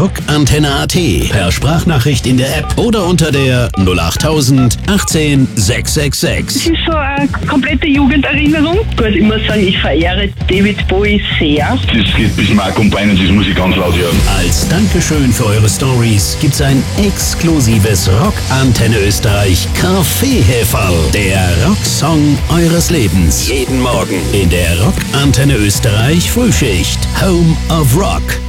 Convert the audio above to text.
rockantenne.at, per Sprachnachricht in der App oder unter der 08000 18 666. Das ist so eine komplette Jugenderinnerung. Ich muss sagen, ich verehre David Bowie sehr. Das geht bis Mark und Bein und das muss ich ganz laut hören. Als Dankeschön für eure Stories gibt's ein exklusives Rockantenne Österreich Kaffeehäferl. Der Rocksong eures Lebens. Jeden Morgen in der Rockantenne Österreich Frühschicht. Home of Rock.